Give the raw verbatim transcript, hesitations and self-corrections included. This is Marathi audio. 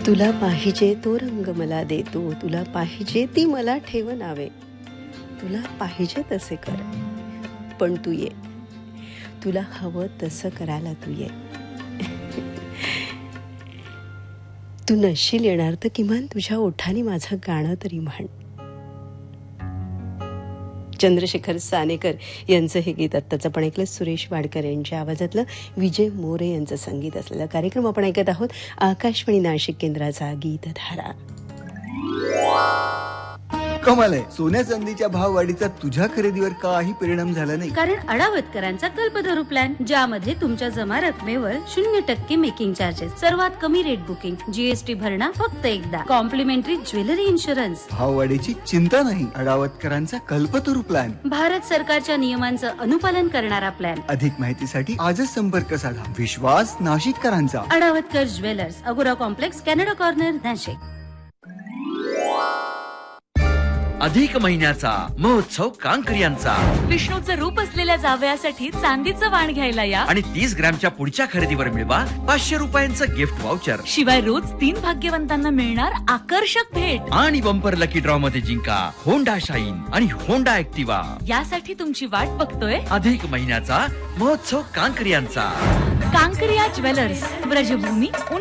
तुला पाहिजे तो रंग मला देतो, तुला पाहिजे ती मला ठेव नावे, तुला पाहिजे तसे कर पण तू ये, तुला हवं तसं करायला तू ये. तू नसशील येणार तर किमान तुझ्या ओठांनी माझं गाणं तरी म्हण. चंद्रशेखर सानेकर यांचं हे गीत आत्ताचं आपण ऐकलं. सुरेश वाडकर यांच्या आवाजातलं, विजय मोरे यांचं संगीत असलेला कार्यक्रम आपण ऐकत आहोत. आकाशवाणी नाशिक केंद्राचा गीतधारा. कमाल आहे. सोन्या चांदीच्या भाववाढीचा तुझ्या खरेदीवर काही परिणाम झाला नाही, कारण अडावतकरांचा कल्पतरू प्लॅन, ज्यामध्ये तुमच्या जमा रकमेवर शून्य टक्के मेकिंग चार्जेस, सर्वात कमी रेट बुकिंग, जीएसटी भरणा फक्त एकदा, कॉम्प्लिमेंटरी ज्वेलरी इन्शुरन्स. भाववाढीची चिंता नाही. अडावतकरांचा कल्पतरू प्लॅन, भारत सरकारच्या नियमांचं अनुपालन करणारा प्लॅन. अधिक माहितीसाठी आजच संपर्क साधा. विश्वास नाशिककरांचा. अडावतकर ज्वेलर्स, अगोरा कॉम्प्लेक्स, कॅनडा कॉर्नर, नाशिक. अधिक महिन्याचा महोत्सव कांकरियांचा. विष्णूचं रूप असलेल्या जावयासाठी चांदीचं वाण घ्यायला या आणि तीस ग्रॅमच्या पुढच्या खरेदीवर मिळवा पाचशे रुपयांचं गिफ्ट व्हाउचर. शिवाय रोज तीन भाग्यवंतांना मिळणार आकर्षक भेट आणि बंपर लकी ड्रॉ मध्ये जिंका होंडा शाईन आणि होंडा ऍक्टिवा. यासाठी तुमची वाट बघतोय अधिक महिन्याचा महोत्सव कांकरियांचा. कांकरिया ज्वेलर्स, ब्रजभूमी.